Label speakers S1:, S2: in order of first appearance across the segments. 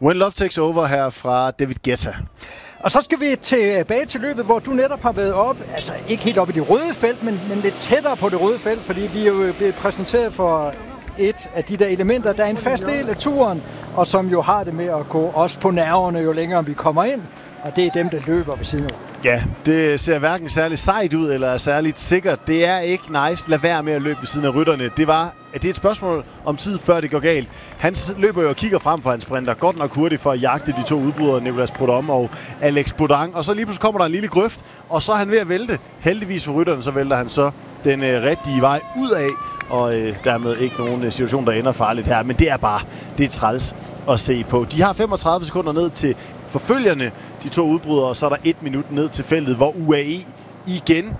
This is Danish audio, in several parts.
S1: When Love Takes Over her fra David Guetta.
S2: Og så skal vi tilbage til løbet, hvor du netop har været op, altså ikke helt op i det røde felt, men lidt tættere på det røde felt, fordi vi er jo blevet præsenteret for et af de der elementer, der er en fast del af turen, og som jo har det med at gå også på nerverne, jo længere vi kommer ind, og det er dem, der løber ved siden af.
S1: Ja, det ser hverken særlig sejt ud eller særligt sikkert. Det er ikke nice. Lad være med at løbe ved siden af rytterne. Det er et spørgsmål om tid, før det går galt. Han løber jo og kigger frem for en sprinter. Godt nok hurtigt for at jagte de to udbrydere, Nicolas Prudhomme og Alex Bodin. Og så lige pludselig kommer der en lille grøft, og så er han ved at vælte. Heldigvis for rytterne, så vælter han så den rigtige vej ud af. Og dermed ikke nogen situation, der ender farligt her. Men det er træls at se på. De har 35 sekunder ned til forfølgerne, de to udbrydere, og så er der 1 minut ned til feltet, hvor UAE igen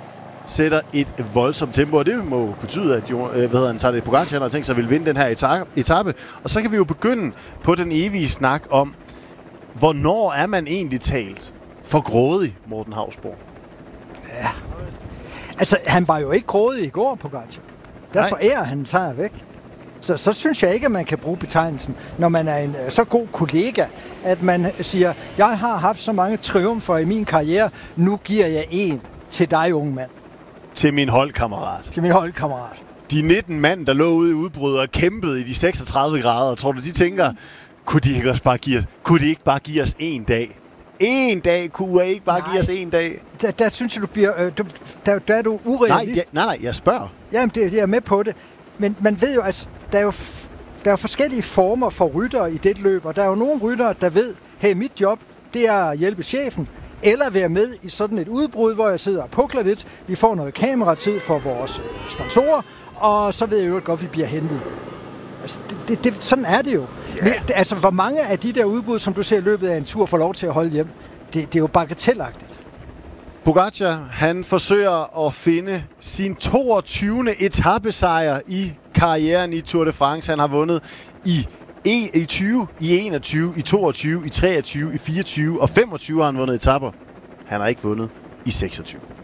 S1: sætter et voldsomt tempo, og det må betyde, at Tadej Pogačar har tænkt sig at vil vinde den her etape. Og så kan vi jo begynde på den evige snak om, hvornår er man egentlig talt for grådig, Morten Hausborg?
S2: Ja, altså han var jo ikke grådig i går, Pogačar. Derfor ærer han sejr væk. Så synes jeg ikke, at man kan bruge betegnelsen, når man er en så god kollega, at man siger, jeg har haft så mange triumfer i min karriere, nu giver jeg en til dig, unge mand.
S1: Til min holdkammerat. De 19 mand, der lå ude i udbrud og kæmpede i de 36 grader, tror du, de tænker, kunne de ikke bare give os en dag? En dag kunne ikke bare give os en dag?
S2: Der synes jeg, du bliver... Der er du urealistisk.
S1: Nej, jeg spørger.
S2: Jamen, jeg er med på det. Men man ved jo, altså, der er jo forskellige former for ryttere i det løb, og der er jo nogle ryttere, der ved, hey, mit job, det er at hjælpe chefen, eller være med i sådan et udbrud, hvor jeg sidder og pukler lidt. Vi får noget kameratid for vores sponsorer, og så ved jeg jo godt, at vi bliver hentet. Altså, sådan er det jo. Men, altså, hvor mange af de der udbrud, som du ser i løbet af en tur, får lov til at holde hjem, det er jo bagatelagtigt.
S1: Pogačar, han forsøger at finde sin 22. etapesejr i karrieren i Tour de France. Han har vundet i 20, i 21, i 22, i 23, i 24 og 25 har han vundet etapper. Han har ikke vundet i 26.